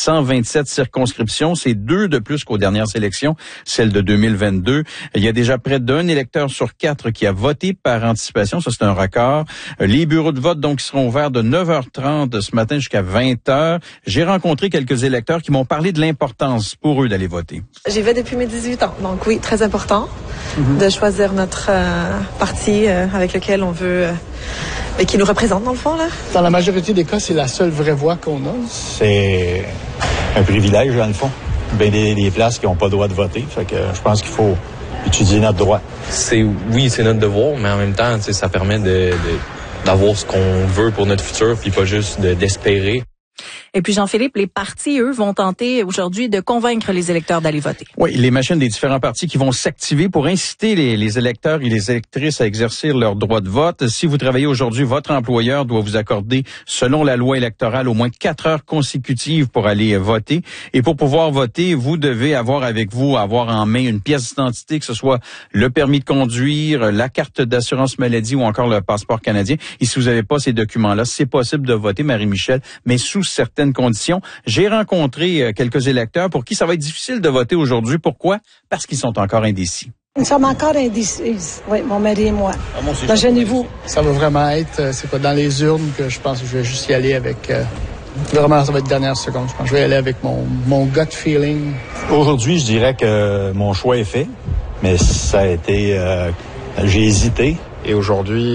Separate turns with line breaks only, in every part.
127 circonscriptions. C'est 2 de plus qu'aux dernières élections, celle de 2022. Il y a déjà près d'1 électeur sur 4 qui a voté par anticipation. Ça, c'est un record. Les bureaux de vote, donc, seront ouverts de 9h30 ce matin jusqu'à 20h. J'ai rencontré quelques électeurs qui m'ont parlé de l'importance pour eux d'aller voter.
J'y vais depuis mes 18 ans. Donc oui, très important de choisir notre parti avec lequel on veut et qui nous représente dans le fond, là.
Dans la majorité des cas, c'est la seule vraie voix qu'on a.
C'est un privilège, dans le fond. Ben des places qui n'ont pas le droit de voter. Fait que je pense qu'il faut étudier notre droit.
C'est notre devoir, mais en même temps, ça permet d'avoir ce qu'on veut pour notre futur, puis pas juste d'espérer.
Et puis Jean-Philippe, les partis, eux, vont tenter aujourd'hui de convaincre les électeurs d'aller voter.
Oui, les machines des différents partis qui vont s'activer pour inciter les électeurs et les électrices à exercer leur droit de vote. Si vous travaillez aujourd'hui, votre employeur doit vous accorder, selon la loi électorale, au moins 4 heures consécutives pour aller voter. Et pour pouvoir voter, vous devez avoir en main une pièce d'identité, que ce soit le permis de conduire, la carte d'assurance maladie ou encore le passeport canadien. Et si vous n'avez pas ces documents-là, c'est possible de voter, Marie-Michel, mais sous certaines conditions. J'ai rencontré quelques électeurs pour qui ça va être difficile de voter aujourd'hui. Pourquoi? Parce qu'ils sont encore indécis.
Nous sommes encore indécis, oui, mon mari et moi. Imaginez-vous.
Ça va vraiment être, c'est pas dans les urnes que je pense que je vais juste y aller avec... Vraiment, ça va être dernière seconde. Je pense que je vais y aller avec mon gut feeling.
Aujourd'hui, je dirais que mon choix est fait, mais ça a été... j'ai hésité.
Et aujourd'hui,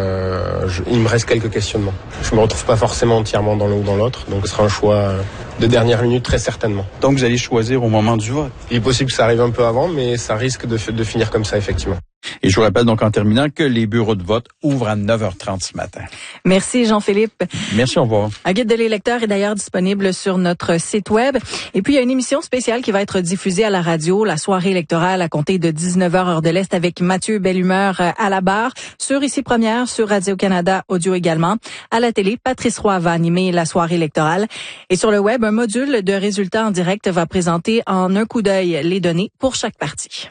il me reste quelques questionnements. Je me retrouve pas forcément entièrement dans l'un ou dans l'autre, donc ce sera un choix de dernière minute très certainement.
Donc vous allez choisir au moment du vote.
Il est possible que ça arrive un peu avant, mais ça risque de finir comme ça, effectivement.
Et je vous rappelle donc en terminant que les bureaux de vote ouvrent à 9h30 ce matin.
Merci Jean-Philippe.
Merci, au revoir.
Un guide de l'électeur est d'ailleurs disponible sur notre site web. Et puis il y a une émission spéciale qui va être diffusée à la radio, la soirée électorale à compter de 19h heure de l'Est avec Mathieu Bellumeur à la barre, sur Ici Première, sur Radio-Canada Audio également. À la télé, Patrice Roy va animer la soirée électorale. Et sur le web, un module de résultats en direct va présenter en un coup d'œil les données pour chaque parti.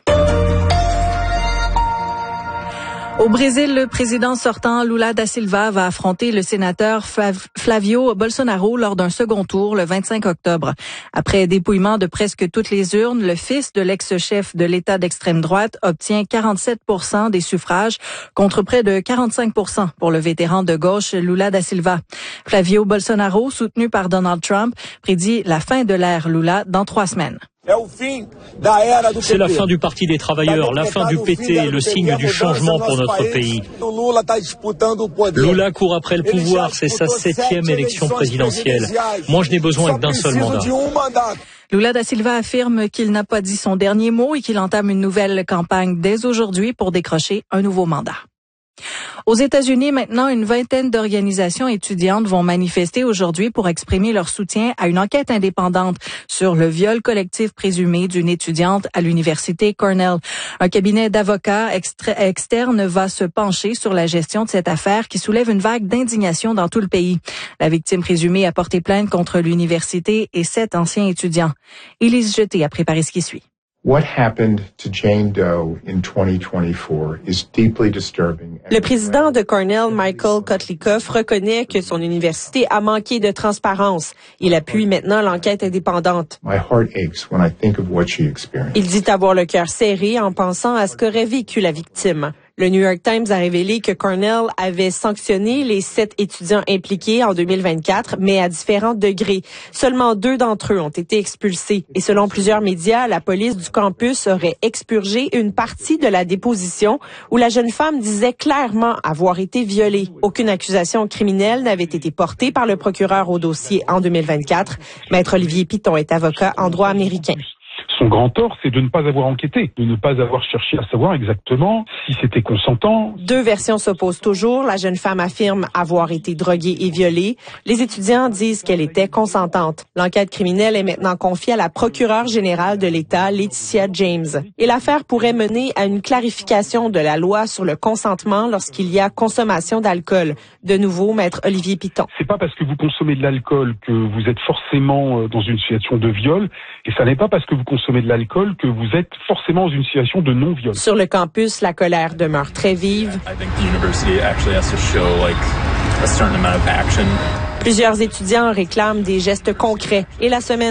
Au Brésil, le président sortant Lula da Silva va affronter le sénateur Flavio Bolsonaro lors d'un second tour le 25 octobre. Après dépouillement de presque toutes les urnes, le fils de l'ex-chef de l'État d'extrême droite obtient 47% des suffrages contre près de 45% pour le vétéran de gauche Lula da Silva. Flavio Bolsonaro, soutenu par Donald Trump, prédit la fin de l'ère Lula dans 3 semaines.
C'est la fin du Parti des travailleurs, la fin du PT, le signe du changement pour notre pays. Lula court après le pouvoir, c'est sa 7e élection présidentielle. Moi, je n'ai besoin que d'un seul mandat.
Lula da Silva affirme qu'il n'a pas dit son dernier mot et qu'il entame une nouvelle campagne dès aujourd'hui pour décrocher un nouveau mandat. Aux États-Unis, maintenant, une vingtaine d'organisations étudiantes vont manifester aujourd'hui pour exprimer leur soutien à une enquête indépendante sur le viol collectif présumé d'une étudiante à l'université Cornell. Un cabinet d'avocats externe va se pencher sur la gestion de cette affaire qui soulève une vague d'indignation dans tout le pays. La victime présumée a porté plainte contre l'université et 7 anciens étudiants. Élise Jeté a préparé ce qui suit.
What happened to Jane Doe in 2024 is deeply disturbing.
Le président de Cornell, Michael Kotlikoff, reconnaît que son université a manqué de transparence. Il appuie maintenant l'enquête indépendante.
My heart aches when I think of what she experienced.
Il dit avoir le cœur serré en pensant à ce qu'aurait vécu la victime. Le New York Times a révélé que Cornell avait sanctionné les 7 étudiants impliqués en 2024, mais à différents degrés. Seulement 2 d'entre eux ont été expulsés. Et selon plusieurs médias, la police du campus aurait expurgé une partie de la déposition où la jeune femme disait clairement avoir été violée. Aucune accusation criminelle n'avait été portée par le procureur au dossier en 2024. Maître Olivier Piton est avocat en droit américain.
Son grand tort, c'est de ne pas avoir enquêté, de ne pas avoir cherché à savoir exactement si c'était consentant.
2 versions s'opposent toujours. La jeune femme affirme avoir été droguée et violée. Les étudiants disent qu'elle était consentante. L'enquête criminelle est maintenant confiée à la procureure générale de l'État, Laetitia James. Et l'affaire pourrait mener à une clarification de la loi sur le consentement lorsqu'il y a consommation d'alcool. De nouveau, maître Olivier Piton.
C'est pas parce que vous consommez de l'alcool que vous êtes forcément dans une situation de viol, et ça n'est pas parce que vous consommez de l'alcool que vous êtes forcément dans une situation de non-viol.
Sur le campus, la colère demeure très vive. Plusieurs étudiants réclament des gestes concrets et la semaine